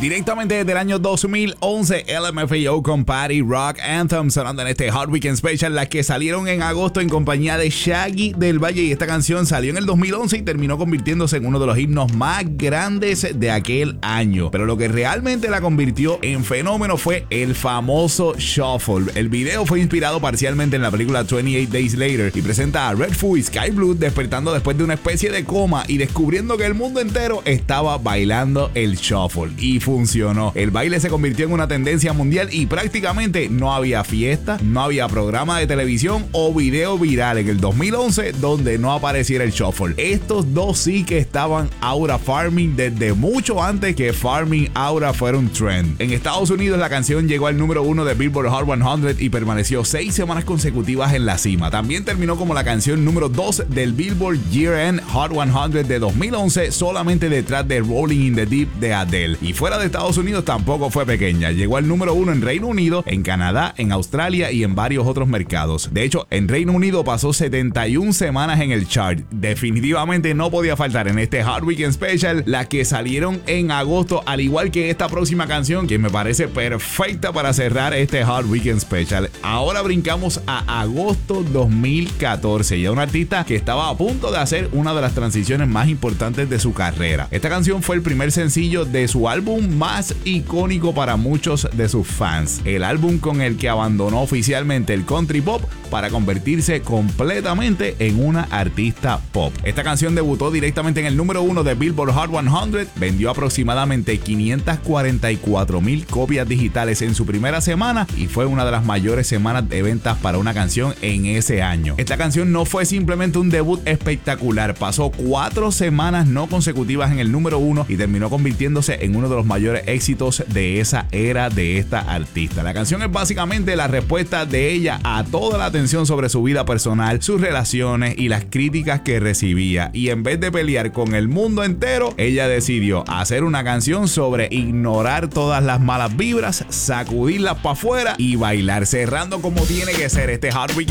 Directamente desde el año 2011, LMFAO con Party Rock Anthem sonando en este Hot Weekend Special, las que salieron en agosto en compañía de Shaggy del Valle, y esta canción salió en el 2011 y terminó convirtiéndose en uno de los himnos más grandes de aquel año. Pero lo que realmente la convirtió en fenómeno fue el famoso Shuffle. El video fue inspirado parcialmente en la película 28 Days Later y presenta a Redfoo y Sky Blue despertando después de una especie de coma y descubriendo que el mundo entero estaba bailando el Shuffle. Y funcionó. El baile se convirtió en una tendencia mundial y prácticamente no había fiesta, no había programa de televisión o video viral en el 2011 donde no apareciera el Shuffle. Estos dos sí que estaban Aura Farming desde mucho antes que Farming Aura fuera un trend. En Estados Unidos la canción llegó al número 1 de Billboard Hot 100 y permaneció 6 semanas consecutivas en la cima. También terminó como la canción número 2 del Billboard Year End Hot 100 de 2011, solamente detrás de Rolling in the Deep de Adele. Y fuera de Estados Unidos tampoco fue pequeña. Llegó al número 1 en Reino Unido, en Canadá, en Australia y en varios otros mercados. De hecho, en Reino Unido pasó 71 semanas en el chart. Definitivamente no podía faltar en este Hot Weekend Special las que salieron en agosto, al igual que esta próxima canción, que me parece perfecta para cerrar este Hot Weekend Special. Ahora brincamos a agosto 2014 y a un artista que estaba a punto de hacer una de las transiciones más importantes de su carrera. Esta canción fue el primer sencillo de su álbum más icónico para muchos de sus fans, el álbum con el que abandonó oficialmente el country pop para convertirse completamente en una artista pop. Esta canción debutó directamente en el número 1 de Billboard Hot 100, vendió aproximadamente 544,000 copias digitales en su primera semana y fue una de las mayores semanas de ventas para una canción en ese año. Esta canción no fue simplemente un debut espectacular, pasó 4 semanas no consecutivas en el número 1 y terminó convirtiéndose en uno de los mayores éxitos de esa era de esta artista. La canción es básicamente la respuesta de ella a toda la atención sobre su vida personal, sus relaciones y las críticas que recibía, y en vez de pelear con el mundo entero, ella decidió hacer una canción sobre ignorar todas las malas vibras, sacudirlas para afuera y bailar, cerrando como tiene que ser este Hot Weekend